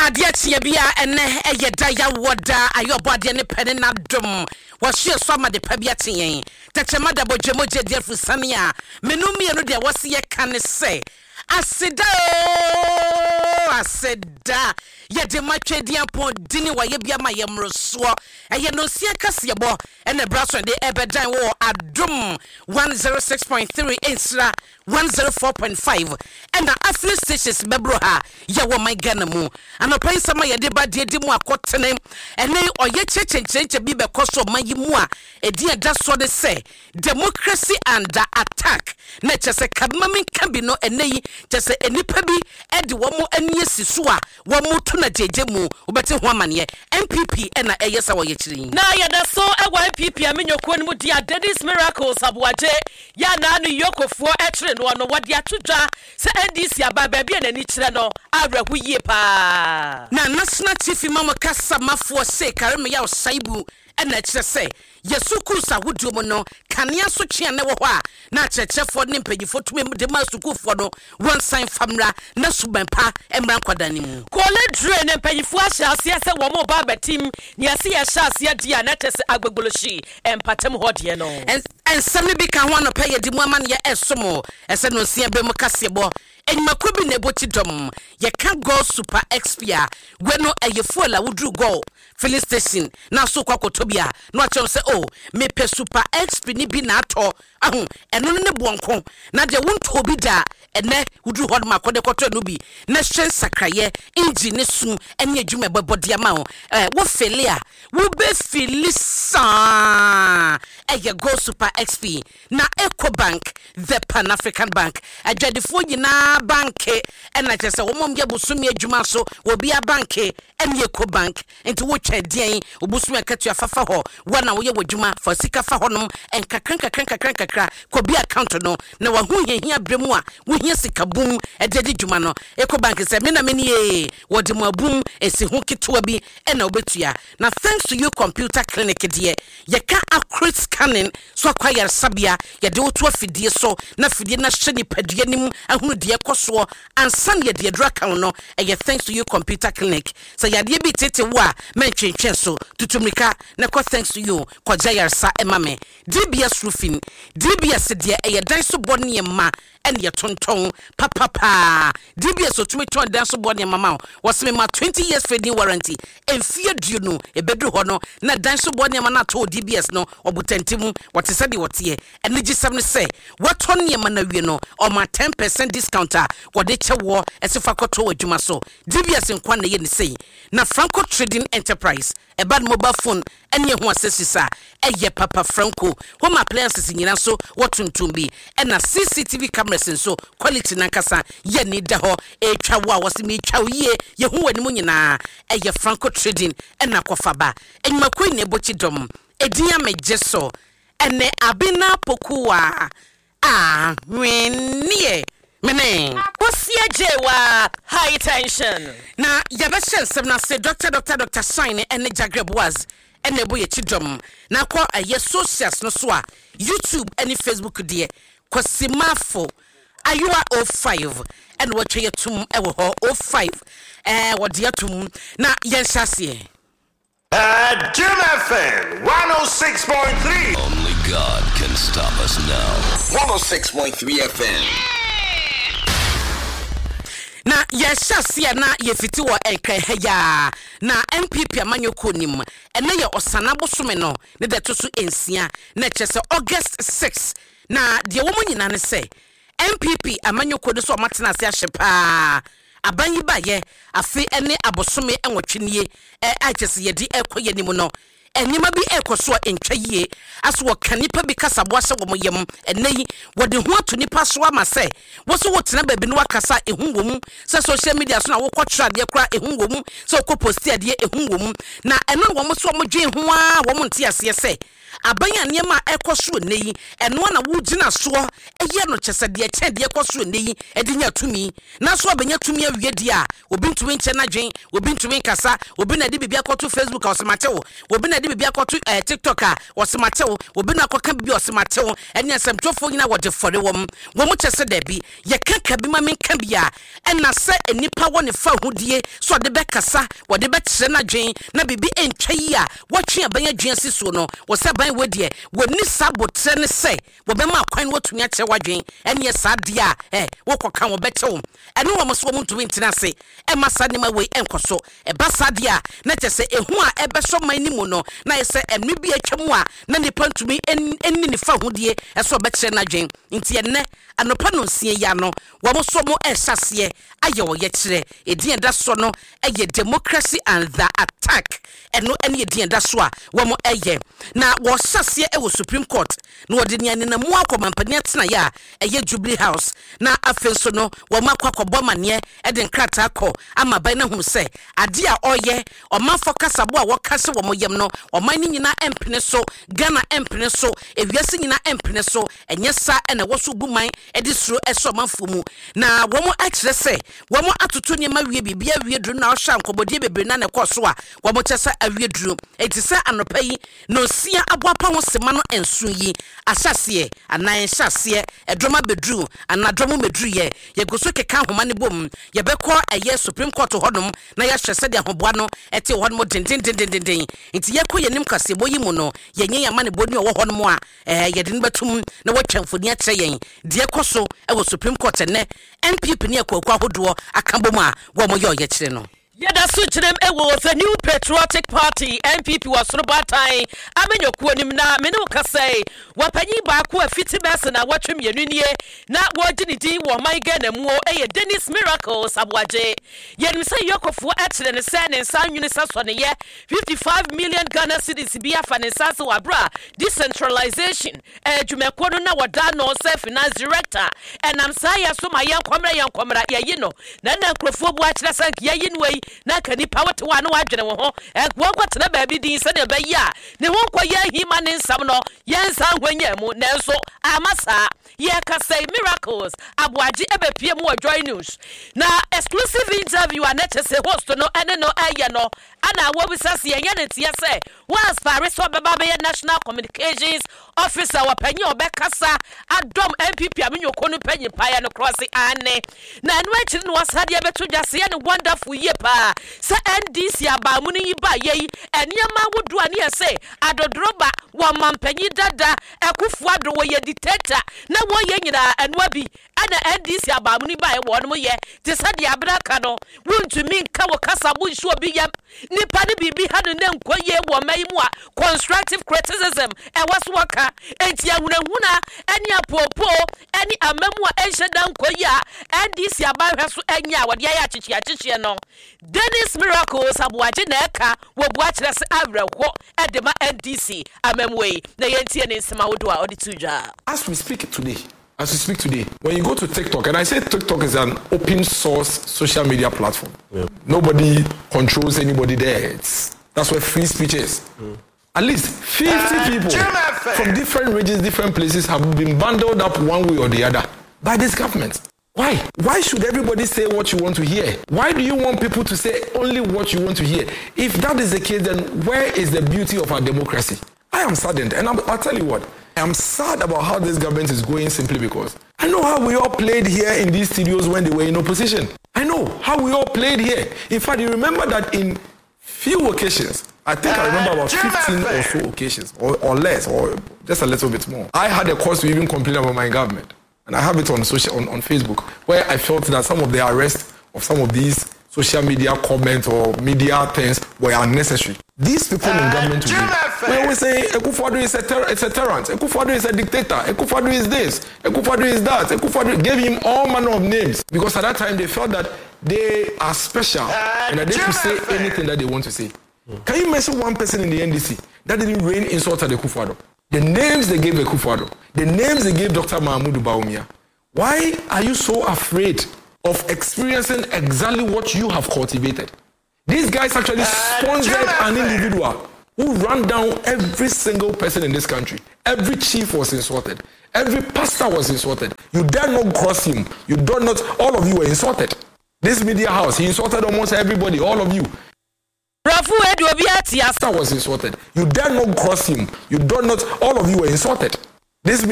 adia tia bia ene eye da ya woda ayobo ade ne pene na dom wo hye so ama de pa bia tien techema da bojemogye de afusane a menum ye no de wo se ye kan se aseda ye de matwedi apon dini wa ye bia ma ye mroso eye no sie kase bo ene braso de ebedan wo adom 106.3 insra 104.5 and afri stations bebro ha ye wo my Ghana mu anopai sama ye de ba de mu akotene ene oye chechenchenche bi be koso mayi mu a edi eda so de say democracy under attack na chese kadmami kan bi no ene yi chese enipa bi edi wo mo ani asiso a wo mo to na jeje mu obete ho amane MPP ena eye sa wo ye chiri na ye da so ewa MPP amenyoko mu dia Daddy's Miracles abuaje ya na anu yokofo etre no no wode atodwa se NDC aba ba bia nani kire no awrahu yie pa na national chief imam kasa mafo se kareme ya osaibu ena kire se yesuku sa wodu mu no kanea so twe ne wo ho a na chechefo ne mpagifo tumi de ma sukufo no won sign famra na subanpa emra kwadani mu kole dre ne mpagifo ahyase se wo mo ba betim ne ase ye hyase dia na tese agbogboloshi empatem hodie no en sami bi ka ho no paye di mu ama ne esomo ese no sia be mu kasebo enmakobi ne boti dom ye ka go super expia gweno ayefo la wudru go filling station na so kwakotobia no a che se oh me pe super exp ni bi na ato ahu eno ne bonko na de wonto bi da ene wudru hod makode koto no bi na hwen sakraye engine su ene adwuma bebode ama ho wo felia wo be filisa eye go super exp na Ecobank the Pan African Bank adwadefo nyina banke ena chese wo mom ye busumi adwuma so wo bia banke ene Ecobank enti wo twedien obusumi akatua fafa ho wana wo ye wadwuma for sika fa honom enkakran ko bia account no na wa hu hia bremu a wo hia sika bum ededi dwuma no Ecobank se me na me nie wo de mabum esi hu kitwa bi ena obetua na thanks to you computer clinic die ye ka accurate scanning so akwa sabia ye de wo to afidie so na fidie na hye ni padua nim ahunu de koso ansan ye de draka no eye thanks to you computer clinic so ya de bi tete wo a mentwentwen so tutumika na ko thanks to you ko jayarsa emame DBS roofing DBS de eye dan so bonni ma ene ye tonton papa DBS otumi ton dan so bonni mama was me ma 20 years feeding warranty enfie du no ebedu ho no na dan so bonni ma na to DBS no obutantimu what is said what ye ene gisam say what on ye ma na wie no o ma 10% discount a wode chewo esifa koto adwuma so DBS nkwa na ye ni say na Franco Trading Enterprise a bad mobile phone ene ho asesisa eye papa Franco home appliances nyina so wotuntumbi ena CCTV cameras so quality nankasa ye ni da ho etwa wo a wosemi twa ye ye hu wani nyina eye Franco Trading ena kofaba enmakoi ne bochi dom edinya mejeso ene abina pokuwa wenie mene kosia jewa high tension na yabeshe semna se Dr. Shine ene Jagreb was ene boye chidom na kwa aye socials no so a YouTube ene Facebook die kosimafo ayua 05 and what ye tum ewo 05 what ye tum na yenshase Jim FM 106.3. Only God can stop us now. 106.3 FM. Na yenshase na yefiti wo enkeheya na MPP amanyoko nim ene ye osanabo some no ne de to so ensia na chese August 6 na de wo nyina ne se MPP amanyoko de so matena se ahyepa abanyi ba ye afi ene abosome enwotwenie achese ye di ekoye nim no enima bi ekoso entwaye aso wo kanipa bi kasabo ahye wo moyem eneyi wode ho ato nipa so ama se wo so wo tena ba bi no wakasa ehunwom se social media so na wo kwotra de kra ehunwom se wo post ade ehunwom na eno wo mo so mo dwe ho a wo mo nte ase se abanya niema ekoso neyi eno na wo gina so eye no chese de eche de ekoso neyi edinya tumi na so abanya tumi awie dia obi ntumi nche na dwen obi ntumi kasa obi na de bibia kwoto Facebook awsemache wo obi na de bibia kɔto TikTok a wɔsematew obi na akɔka bibia wɔsematew ɛne asɛmtwofo nyina wɔde fɔre wɔm kyɛ sɛ da bi yɛka ka bi ma menka bia ɛna sɛ enipa wɔ ne fa hodie so ɔde bɛkasa wɔde bɛkyerɛ na dwen na bibi entwa yi a wɔtwe abanya dwen si so no wɔsɛ ban wɔdie wɔni sabotre ne sɛ wɔbɛma akwan wɔtumi akyerɛ wadwen ɛne saa de a wɔkɔka wɔbɛtew ɛne wɔn so wɔn ntumi ntina se ɛma saa ne ma wei ɛnkɔso ɛba saa de a na kyɛ sɛ ehu a ɛbɛsɔ man ne mu no na yɛ sɛ ɛnu bi atwa mu a na nipa ntumi ɛni ne fa hodie ɛso ɔbɛkyerɛ na dwen nti ɛnɛ anopa no nsie ya no wɔn so mo ɛhyɛseɛ ayɛ wɔyɛ kyerɛ edin da so no ɛyɛ democracy and the attack ɛno ɛne edin da so a wɔn ɛyɛ na wɔhyɛseɛ ɛwɔ Supreme Court na wɔde nea nenam mu akɔmampani atena ya ɛyɛ Jubilee House na afei so no wɔn akɔbɔ maneɛ ɛde nkrataa kɔ ama ban na hum sɛ ade a ɔyɛ ɔmanfo kasabo a wɔkase wɔn yam no ɔman ne nyina ɛmpene so Ghana ɛmpene so ewiase nyina ɛmpene so ɛnyɛ sa ɛna wɔso buman ɛde suro ɛso ɔmanfo mu na wɔn akyerɛ sɛ wɔn atoto nneɛma wie bibia wie duru na ɔhwɛ nkɔbɔdie bebree na ne kɔ so a wɔn kyɛ sɛ awie duru eti sɛ anopa yi na osia aboapa ho sema no ensu yi ahyɛseɛ anan hyɛseɛ ɛdrɔma beduru anadrɔmo meduru yɛ goso keka homa ne bom yɛbɛkɔ ɛyɛ Supreme Court hɔnom na yɛhwɛ sɛ de ahoboa no ɛte hɔnom dendendendenden nti yɛkɔ yɛnim kasebo yi mu no yɛnyɛ yɛma ne boni ɔwɔ hɔnom a yɛde no bɛtum na wɔtwa mfoni akyerɛ yɛn deɛ kɔ so ɛwɔ Supreme Court ɛnɛ NPP ne akɔkɔ ahodoɔ aka bom a wɔn yɛ ɔyɛ kyerɛ no Yada suchinem ewo the New Patriotic Party NPP was no batai amenyo kuonim na menu kasai wapanyi baako afiti bese na watwem yenunie na wogini din wo man Ghana mu eye Dennis Miracles abwaje yenim say yokofo etre ne se ne nsa nwene saso ne ye 55 million Ghana cedis bi afa ne nsa so abra decentralization dwumako no na wada no se finance director enam say so ma yankwamra ye no na nkrofo bu a kire sank ye no na kani pawete wa no wadwene wo ho won kwatena baabi din se ne ba yi a ne won kwaya hima ne nsam no yensa hwanya mu nanso amasa ye ka say Miracles aboaje ebepie mu joy news na exclusive interview anete se host no ene no aye no ana wo bisase yenye ne tie se was Paris obeba be national communications officer wa panyi obekasa adom MPP amenyoko no panyi paya no cross ane na anu akiri no wasade beto dwase ne wonderful ye pa sa NDC abamu ni ba ye enema wodu ani ese adodroba wo mampanyi dada ekufu ado wo ye dictator na wo ye nyina enwa bi ana NDC abamu ni ba ye wo no ye te sade abraka no wontumi nka wo kasa bu nso obi yam nipa ne bibi ha no ne nkoye wo mai mu a constructive criticism e waso waka enti ahunahuna eni apopo eni amamu a enhyeda nkoye a NDC abahwe so enya wode ya achichi no Dennis Miracles abuaje na eka wo bua kire se awerɛkɔ edema NDC amamwe na yentie ne nsema wodo a oditudwa. As we speak today, when you go to TikTok, and I say TikTok is an open source social media platform. Yeah. Nobody controls anybody there. That's where free speech is. At least 50 people from different regions, different places have been bundled up one way or the other by this government. Why? Why should everybody say what you want to hear? Why do you want people to say only what you want to hear? If that is the case, then where is the beauty of our democracy? I am saddened, and I'll tell you what. I am sad about how this government is going simply because I know how we all played here in these studios when they were in opposition. I know how we all played here. In fact, you remember that in few occasions, I think I remember about 15 or so occasions, or less, or just a little bit more. I had a cause to even complain about my government. And I have it on Facebook, where I felt that some of the arrests of some of these social media comments or media things were unnecessary. These people in government today, we always say Akufo-Addo is a tyrant, Akufo-Addo is a dictator, Akufo-Addo is this, Akufo-Addo is that, Akufo-Addo gave him all manner of names because at that time they felt that they are special and that they could say anything that they want to say. Can you mention one person in the NDC that didn't rain insult at Akufo-Addo? The names they gave Akufo-Addo, the names they gave Dr. Mahamudu Bawumia. Why are you so afraid of experiencing exactly what you have cultivated? These guys actually sponsored an individual who ran down every single person in this country. Every chief was insulted. Every pastor was insulted. You dare not cross him. You do not, all of you were insulted. This media house, he insulted almost everybody, all of you. Rafu Edu Obiati was insulted. You dare not cross him. You do not. All of you were insulted. This